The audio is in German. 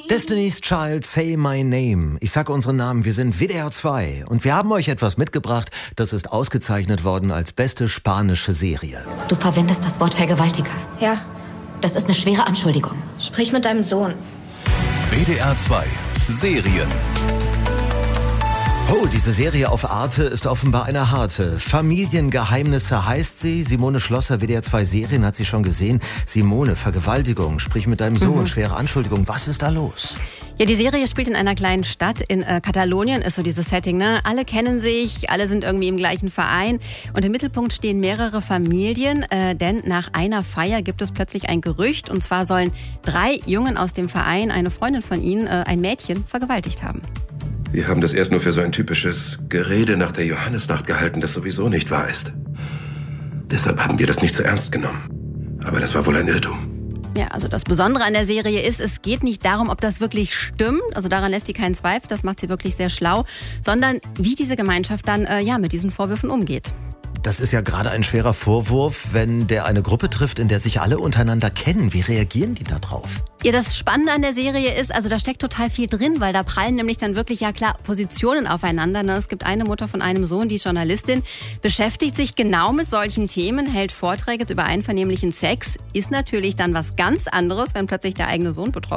Destiny's Child, Say My Name. Ich sage unseren Namen, wir sind WDR 2 und wir haben euch etwas mitgebracht, das ist ausgezeichnet worden als beste spanische Serie. Du verwendest das Wort Vergewaltiger. Ja. Das ist eine schwere Anschuldigung. Sprich mit deinem Sohn. WDR 2 Serien. Oh, diese Serie auf Arte ist offenbar eine harte. Familiengeheimnisse heißt sie. Simone Schlosser, WDR 2 Serien, hat sie schon gesehen. Simone, Vergewaltigung, sprich mit deinem Sohn, schwere Anschuldigung. Was ist da los? Ja, die Serie spielt in einer kleinen Stadt in Katalonien, ist so dieses Setting, ne? Alle kennen sich, alle sind irgendwie im gleichen Verein und im Mittelpunkt stehen mehrere Familien, denn nach einer Feier gibt es plötzlich ein Gerücht und zwar sollen 3 Jungen aus dem Verein, eine Freundin von ihnen, ein Mädchen vergewaltigt haben. Wir haben das erst nur für so ein typisches Gerede nach der Johannisnacht gehalten, das sowieso nicht wahr ist. Deshalb haben wir das nicht so ernst genommen. Aber das war wohl ein Irrtum. Ja, also das Besondere an der Serie ist, es geht nicht darum, ob das wirklich stimmt, also daran lässt sie keinen Zweifel, das macht sie wirklich sehr schlau, sondern wie diese Gemeinschaft dann mit diesen Vorwürfen umgeht. Das ist ja gerade ein schwerer Vorwurf, wenn der eine Gruppe trifft, in der sich alle untereinander kennen. Wie reagieren die da drauf? Ja, das Spannende an der Serie ist, also da steckt total viel drin, weil da prallen nämlich dann wirklich, ja klar, Positionen aufeinander. Ne? Es gibt eine Mutter von einem Sohn, die ist Journalistin, beschäftigt sich genau mit solchen Themen, hält Vorträge über einvernehmlichen Sex. Ist natürlich dann was ganz anderes, wenn plötzlich der eigene Sohn betroffen ist.